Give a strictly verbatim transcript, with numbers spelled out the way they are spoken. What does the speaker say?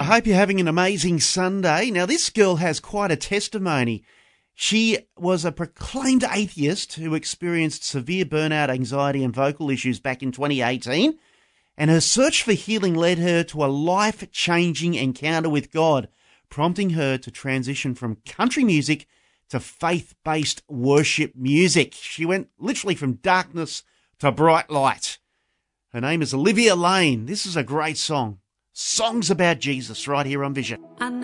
hope you're having an amazing Sunday. Now, this girl has quite a testimony. She was a proclaimed atheist who experienced severe burnout, anxiety and vocal issues back in twenty eighteen, and her search for healing led her to a life-changing encounter with God, prompting her to transition from country music to faith-based worship music. She went literally from darkness to bright light. Her name is Olivia Lane. This is a great song. Songs about Jesus right here on Vision.